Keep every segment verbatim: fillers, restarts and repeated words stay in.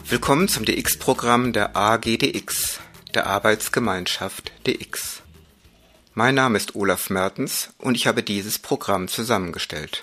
Willkommen zum D X-Programm der A G D X, der Arbeitsgemeinschaft D X. Mein Name ist Olaf Mertens und ich habe dieses Programm zusammengestellt.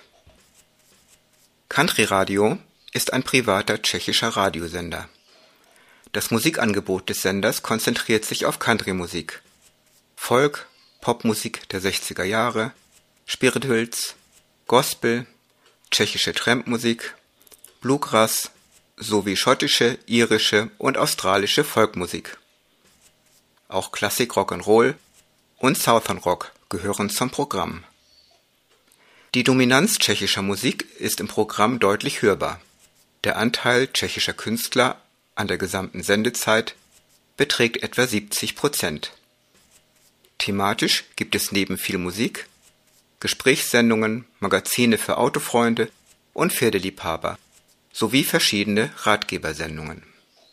Country Radio ist ein privater tschechischer Radiosender. Das Musikangebot des Senders konzentriert sich auf Country-Musik, Folk, Popmusik der sechziger Jahre, Spirituals, Gospel, tschechische Trampmusik, Bluegrass sowie schottische, irische und australische Folkmusik. Auch Klassik, Rock'n'Roll und Southern Rock gehören zum Programm. Die Dominanz tschechischer Musik ist im Programm deutlich hörbar. Der Anteil tschechischer Künstler an der gesamten Sendezeit beträgt etwa siebzig Prozent. Thematisch gibt es neben viel Musik Gesprächssendungen, Magazine für Autofreunde und Pferdeliebhaber sowie verschiedene Ratgebersendungen.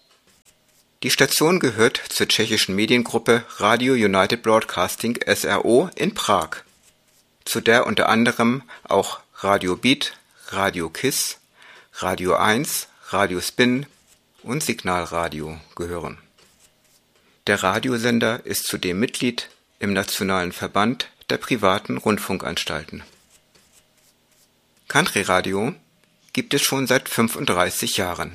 Die Station gehört zur tschechischen Mediengruppe Radio United Broadcasting S R O in Prag, zu der unter anderem auch Radio Beat, Radio Kiss, Radio eins, Radio Spin und Signalradio gehören. Der Radiosender ist zudem Mitglied im Nationalen Verband der privaten Rundfunkanstalten. Country Radio gibt es schon seit fünfunddreißig Jahren.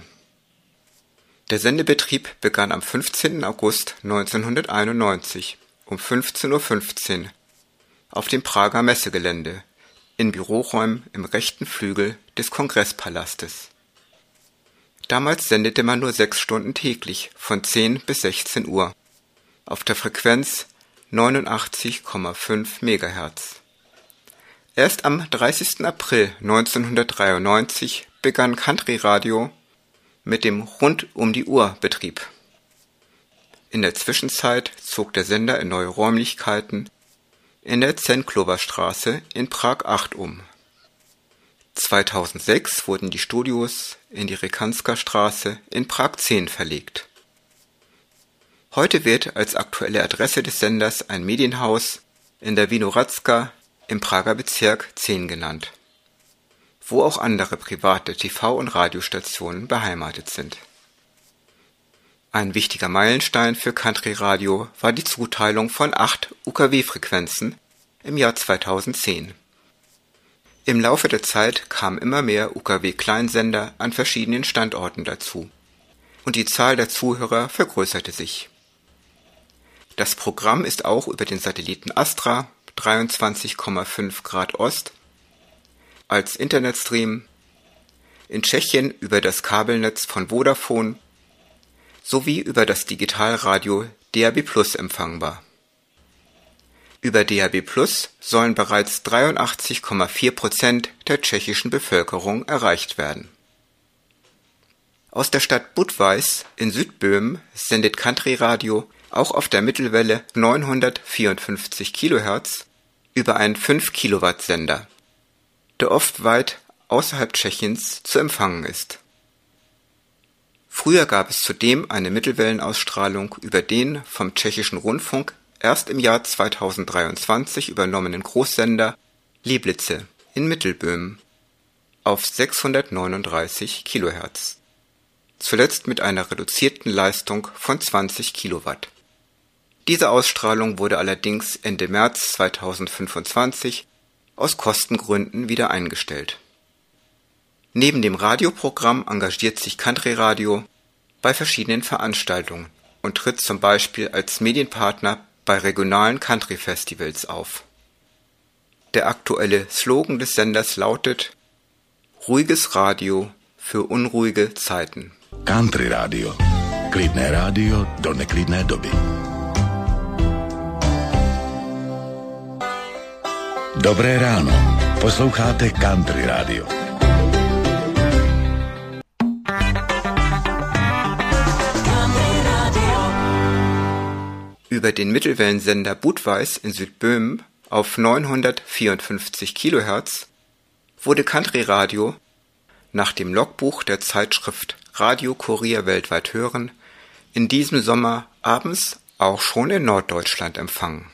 Der Sendebetrieb begann am fünfzehnten August neunzehnhunderteinundneunzig um fünfzehn Uhr fünfzehn auf dem Prager Messegelände in Büroräumen im rechten Flügel des Kongresspalastes. Damals sendete man nur sechs Stunden täglich von zehn bis sechzehn Uhr auf der Frequenz neunundachtzig Komma fünf Megahertz. Erst am dreißigsten April neunzehnhundertdreiundneunzig begann Country Radio mit dem Rund-um-die-Uhr-Betrieb. In der Zwischenzeit zog der Sender in neue Räumlichkeiten in der Zenklova-Straße in Prag acht um. zweitausendsechs wurden die Studios in die Rekanska-Straße in Prag zehn verlegt. Heute wird als aktuelle Adresse des Senders ein Medienhaus in der Vinohradska im Prager Bezirk zehn genannt, wo auch andere private T V- und Radiostationen beheimatet sind. Ein wichtiger Meilenstein für Country Radio war die Zuteilung von acht U K W-Frequenzen im Jahr zweitausendzehn. Im Laufe der Zeit kamen immer mehr U K W-Kleinsender an verschiedenen Standorten dazu und die Zahl der Zuhörer vergrößerte sich. Das Programm ist auch über den Satelliten Astra dreiundzwanzig Komma fünf Grad Ost als Internetstream, in Tschechien über das Kabelnetz von Vodafone sowie über das Digitalradio D A B Plus empfangbar. Über D A B Plus sollen bereits dreiundachtzig Komma vier Prozent der tschechischen Bevölkerung erreicht werden. Aus der Stadt Budweis in Südböhmen sendet Country Radio auch auf der Mittelwelle neunhundertvierundfünfzig Kilohertz über einen fünf Kilowatt Sender, der oft weit außerhalb Tschechiens zu empfangen ist. Früher gab es zudem eine Mittelwellenausstrahlung über den vom tschechischen Rundfunk erst im Jahr zweitausenddreiundzwanzig übernommenen Großsender Liblice in Mittelböhmen auf sechshundertneununddreißig Kilohertz, zuletzt mit einer reduzierten Leistung von zwanzig Kilowatt. Diese Ausstrahlung wurde allerdings Ende März zweitausendfünfundzwanzig aus Kostengründen wieder eingestellt. Neben dem Radioprogramm engagiert sich Country Radio bei verschiedenen Veranstaltungen und tritt zum Beispiel als Medienpartner bei regionalen Country-Festivals auf. Der aktuelle Slogan des Senders lautet: Ruhiges Radio für unruhige Zeiten. Country Radio. Klidné rádio do neklidné doby. Dobré ráno. Posloucháte Country Radio. Über den Mittelwellensender Budweis in Südböhmen auf neunhundertvierundfünfzig Kilohertz wurde Country Radio nach dem Logbuch der Zeitschrift Radio Kurier weltweit hören in diesem Sommer abends auch schon in Norddeutschland empfangen.